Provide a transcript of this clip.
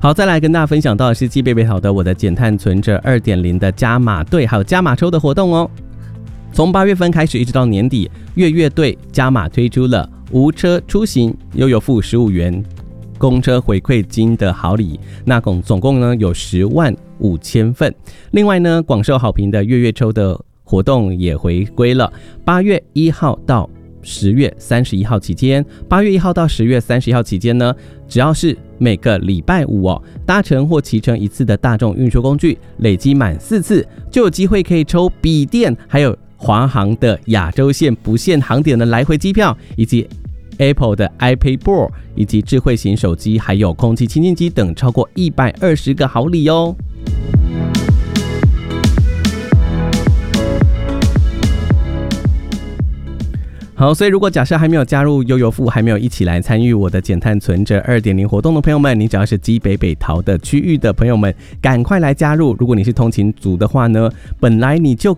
好，再来跟大家分享到的是鸡北北桃的我的减碳存折 2.0 的加码队还有加码抽的活动哦。从8月份开始一直到年底，月月队加码推出了无车出行悠游付15元公车回馈金的好礼，那总共呢有105000份。另外呢，广受好评的月月抽的活动也回归了8月1号到10月31号期间，8月1号到10月31号期间呢，只要是每个礼拜五搭乘或骑乘一次的大众运输工具，累积满4次，就有机会可以抽笔电，还有华航的亚洲线不限航点的来回机票，以及 Apple 的 iPad Pro， 以及智慧型手机，还有空气清净机等超过120个好礼哦。好，所以如果假设还没有加入悠游付，还没有一起来参与我的减碳存折 2.0 活动的朋友们，你只要是基北北桃的区域的朋友们，赶快来加入。如果你是通勤族的话呢，本来你就